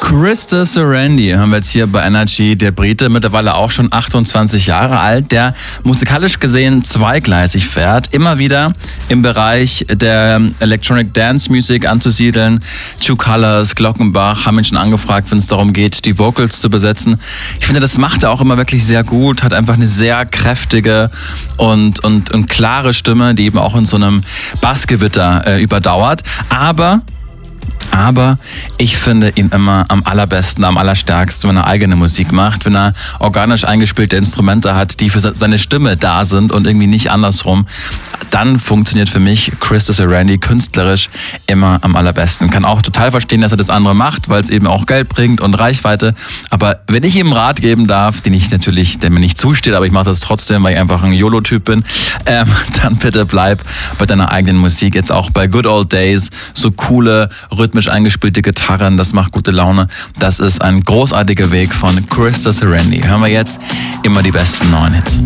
Krista Sarandie haben wir jetzt hier bei Energy. Der Brite, mittlerweile auch schon 28 Jahre alt, der musikalisch gesehen zweigleisig fährt, immer wieder im Bereich der Electronic Dance Music anzusiedeln. True Colors, Glockenbach haben ihn schon angefragt, wenn es darum geht, die Vocals zu besetzen. Ich finde, das macht er auch immer wirklich sehr gut, hat einfach eine sehr kräftige und klare Stimme, die eben auch in so einem Bassgewitter überdauert. Aber ich finde ihn immer am allerbesten, am allerstärksten, wenn er eigene Musik macht, wenn er organisch eingespielte Instrumente hat, die für seine Stimme da sind und irgendwie nicht andersrum. Dann funktioniert für mich Krista Sarandie künstlerisch immer am allerbesten. Kann auch total verstehen, dass er das andere macht, weil es eben auch Geld bringt und Reichweite. Aber wenn ich ihm einen Rat geben darf, der mir nicht zusteht, aber ich mache das trotzdem, weil ich einfach ein YOLO-Typ bin, dann bitte bleib bei deiner eigenen Musik. Jetzt auch bei Good Old Days, so coole, rhythmisch eingespielte Gitarren, das macht gute Laune. Das ist ein großartiger Weg von Krista Sarandie. Hören wir jetzt immer die besten neuen Hits.